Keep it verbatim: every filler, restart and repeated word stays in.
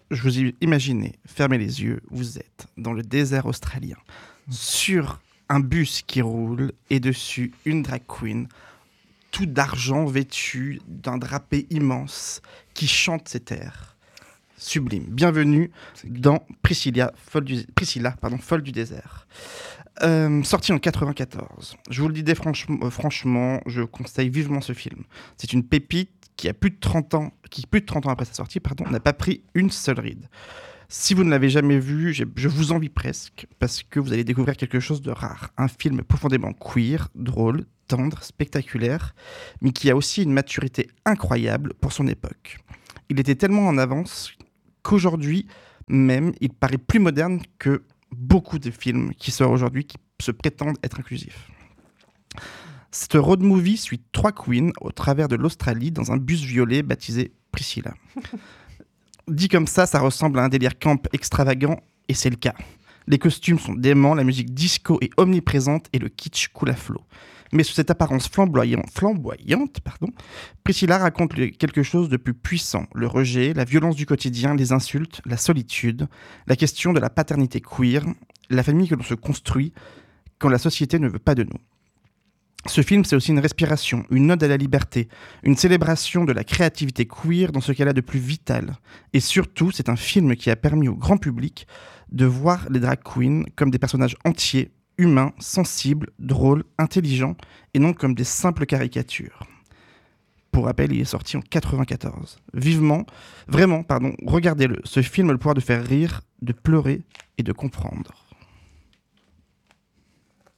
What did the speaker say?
je vous ai imaginé, fermez les yeux, vous êtes dans le désert australien, sur un bus qui roule et dessus une drag queen, tout d'argent vêtue d'un drapé immense qui chante ses airs. Sublime. Bienvenue dans Priscilla, folle du, Priscilla, pardon, folle du désert. Euh, sorti en quatre-vingt-quatorze. Je vous le dis franchement, euh, franchement, je conseille vivement ce film. C'est une pépite qui a plus de trente ans, qui plus de trente ans après sa sortie, pardon, n'a pas pris une seule ride. Si vous ne l'avez jamais vu, je vous envie presque, parce que vous allez découvrir quelque chose de rare. Un film profondément queer, drôle, tendre, spectaculaire, mais qui a aussi une maturité incroyable pour son époque. Il était tellement en avance qu'aujourd'hui même, il paraît plus moderne que beaucoup de films qui sortent aujourd'hui, qui se prétendent être inclusifs. Cette road movie suit trois queens au travers de l'Australie dans un bus violet baptisé Priscilla. Dit comme ça, ça ressemble à un délire camp extravagant, et c'est le cas. Les costumes sont déments, la musique disco est omniprésente et le kitsch coule à flot. Mais sous cette apparence flamboyante, flamboyante pardon, Priscilla raconte quelque chose de plus puissant. Le rejet, la violence du quotidien, les insultes, la solitude, la question de la paternité queer, la famille que l'on se construit quand la société ne veut pas de nous. Ce film, c'est aussi une respiration, une ode à la liberté, une célébration de la créativité queer dans ce qu'elle a de plus vital. Et surtout, c'est un film qui a permis au grand public de voir les drag queens comme des personnages entiers, humains, sensibles, drôles, intelligents, et non comme des simples caricatures. Pour rappel, il est sorti en quatre-vingt-quatorze. Vivement, vraiment, pardon, regardez-le. Ce film a le pouvoir de faire rire, de pleurer et de comprendre.